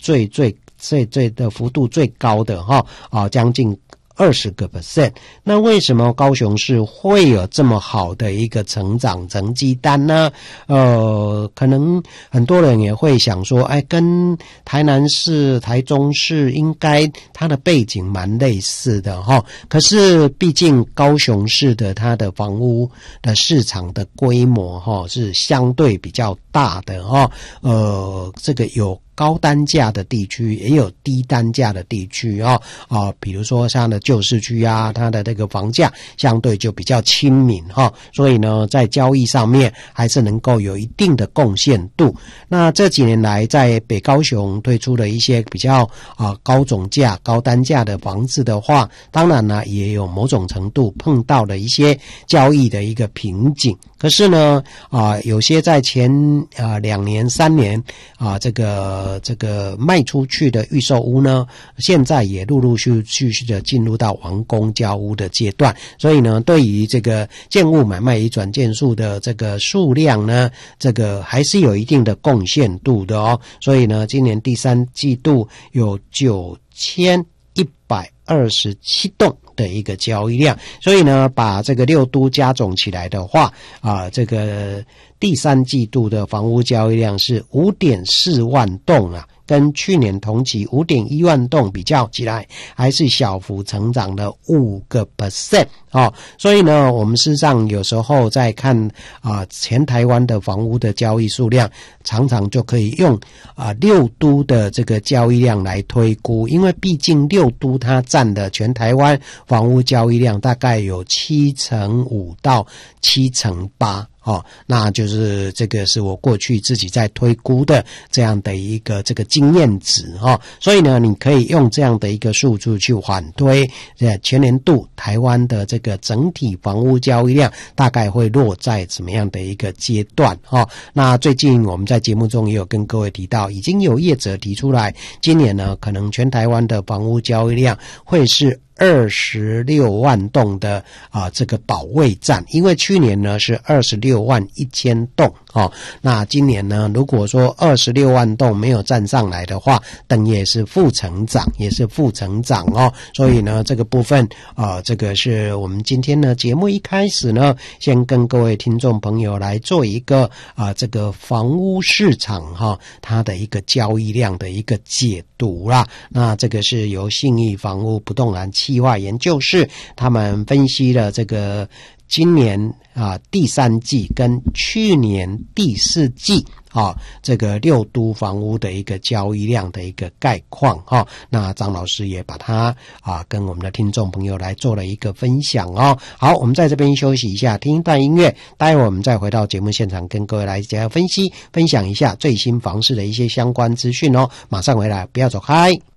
最的幅度最高的将近20%。那为什么高雄市会有这么好的一个成长成绩单呢？可能很多人也会想说，跟台南市、台中市应该它的背景蛮类似的可是毕竟高雄市的它的房屋的市场的规模是相对比较大的这个有高单价的地区，也有低单价的地区比如说像的旧市区啊，它的这个房价相对就比较亲民所以呢，在交易上面还是能够有一定的贡献度。那这几年来，在北高雄推出了一些比较高总价、高单价的房子的话，当然呢，也有某种程度碰到了一些交易的一个瓶颈。可是呢，有些在前2年、3年这个卖出去的预售屋呢，现在也陆陆续续的进入到完工交屋的阶段。所以呢，对于这个建物买卖移转件数的这个数量呢，这个还是有一定的贡献度的所以呢，今年第3季度有9127栋的一个交易量。所以呢，把这个6都加总起来的话这个第3季度的房屋交易量是 5.4 万栋跟去年同期 5.1 万栋比较起来，还是小幅成长了 5%。所以呢，我们事实上有时候在看全台湾的房屋的交易数量，常常就可以用6都的这个交易量来推估，因为毕竟6都它占的全台湾房屋交易量大概有7%5%到7%8%。那就是这个是我过去自己在推估的这样的一个这个经验值所以呢，你可以用这样的一个数字去反推全年度台湾的这个整体房屋交易量大概会落在怎么样的一个阶段那最近我们在节目中也有跟各位提到，已经有业者提出来，今年呢可能全台湾的房屋交易量会是26万栋的这个保卫战，因为去年呢是26万1000栋那今年呢，如果说26万栋没有站上来的话，等也是负成长所以呢，这个部分这个是我们今天呢节目一开始呢，先跟各位听众朋友来做一个这个房屋市场它的一个交易量的一个解读啦。那这个是由信义房屋不动产企划研究室他们分析了这个今年第3季跟去年第4季这个6都房屋的一个交易量的一个概况那张老师也把它跟我们的听众朋友来做了一个分享好，我们在这边休息一下，听一段音乐，待会我们再回到节目现场，跟各位来分享一下最新房市的一些相关资讯马上回来，不要走开。